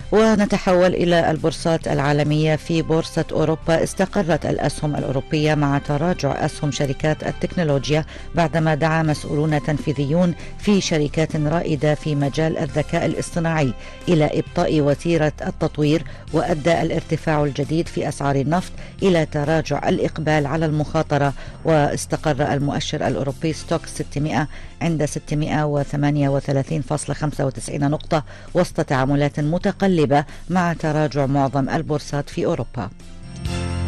ونتحول إلى البورصات العالمية. في بورصة أوروبا استقرت الأسهم الأوروبية مع تراجع أسهم شركات التكنولوجيا بعدما دعا مسؤولون تنفيذيون في شركات رائدة في مجال الذكاء الاصطناعي إلى إبطاء وتيرة التطوير، وأدى الارتفاع الجديد في أسعار النفط إلى تراجع الإقبال على المخاطرة، واستقر المؤشر الأوروبي ستوكس 600 عند 638.95 نقطة وسط تعاملات متقلبة مع تراجع معظم البورصات في أوروبا.